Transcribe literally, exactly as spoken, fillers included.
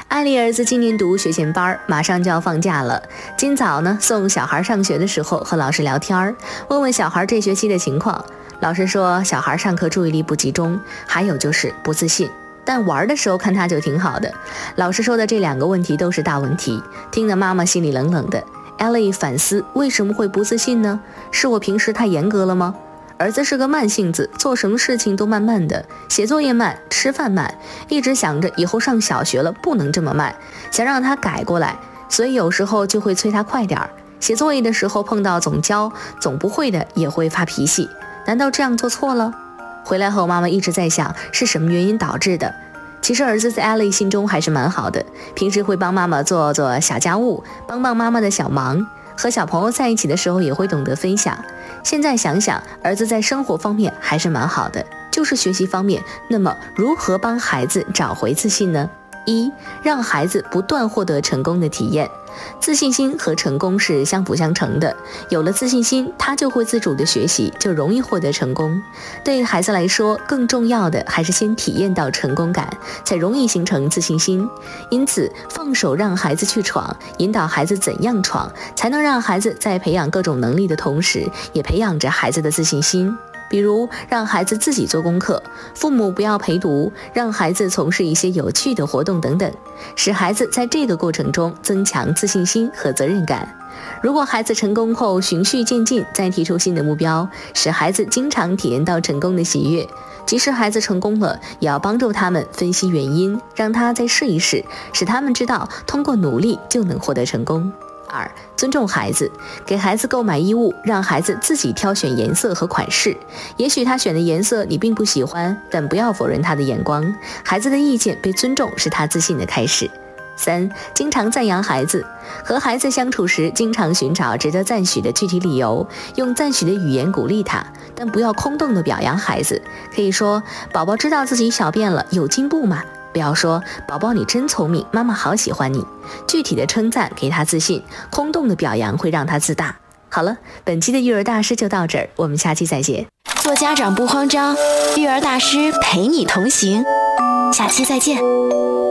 艾丽儿子今年读学前班，马上就要放假了。今早呢，送小孩上学的时候和老师聊天，问问小孩这学期的情况。老师说小孩上课注意力不集中，还有就是不自信，但玩的时候看他就挺好的。老师说的这两个问题都是大问题，听得妈妈心里冷冷的。艾丽反思为什么会不自信呢？是我平时太严格了吗？儿子是个慢性子，做什么事情都慢慢的，写作业慢，吃饭慢，一直想着以后上小学了不能这么慢，想让他改过来，所以有时候就会催他快点儿。写作业的时候碰到总教总不会的也会发脾气，难道这样做错了？回来后妈妈一直在想是什么原因导致的。其实儿子在艾丽心中还是蛮好的，平时会帮妈妈做做小家务，帮帮妈妈的小忙，和小朋友在一起的时候也会懂得分享。现在想想，儿子在生活方面还是蛮好的，就是学习方面。那么如何帮孩子找回自信呢？一，让孩子不断获得成功的体验。自信心和成功是相辅相成的，有了自信心，他就会自主的学习，就容易获得成功。对于孩子来说，更重要的还是先体验到成功感，才容易形成自信心。因此，放手让孩子去闯，引导孩子怎样闯，才能让孩子在培养各种能力的同时，也培养着孩子的自信心。比如让孩子自己做功课，父母不要陪读，让孩子从事一些有趣的活动等等，使孩子在这个过程中增强自信心和责任感。如果孩子成功后循序渐进，再提出新的目标，使孩子经常体验到成功的喜悦。即使孩子成功了，也要帮助他们分析原因，让他再试一试，使他们知道通过努力就能获得成功。二，尊重孩子，给孩子购买衣物，让孩子自己挑选颜色和款式。也许他选的颜色你并不喜欢，但不要否认他的眼光。孩子的意见被尊重是他自信的开始。三，经常赞扬孩子，和孩子相处时，经常寻找值得赞许的具体理由，用赞许的语言鼓励他，但不要空洞的表扬孩子。可以说，宝宝知道自己小便了，有进步吗？不要说宝宝你真聪明，妈妈好喜欢你。具体的称赞给他自信，空洞的表扬会让他自大。好了，本期的育儿大师就到这儿，我们下期再见。 做家长不慌张，育儿大师陪你同行，下期再见。